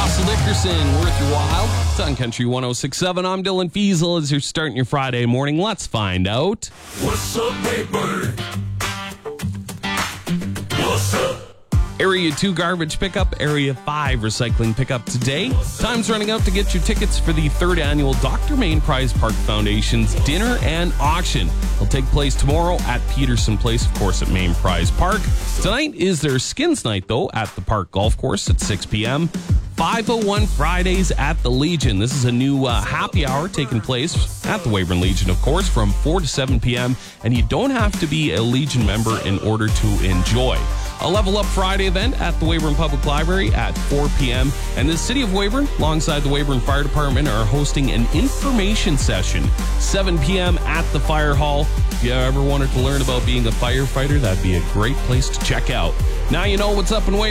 Russell Dickerson, worth your while. It's on Country 106.7. I'm Dylan Fiesel. As you're starting your Friday morning, let's find out. What's up, neighbor? What's up? Area 2 garbage pickup, Area 5 recycling pickup today. Time's running out to get your tickets for the 3rd annual Dr. Main Prize Park Foundation's dinner and auction. It'll take place tomorrow at Peterson Place, of course, at Main Prize Park. Tonight is their skins night, though, at the park golf course at 6 p.m. 501 Fridays at the Legion. This is a new happy hour taking place at the Weyburn Legion, of course, from 4 to 7 p.m. And you don't have to be a Legion member in order to enjoy. A Level Up Friday event at the Weyburn Public Library at 4 p.m. And the City of Weyburn, alongside the Weyburn Fire Department, are hosting an information session, 7 p.m. at the Fire Hall. If you ever wanted to learn about being a firefighter, that'd be a great place to check out. Now you know what's up in Weyburn.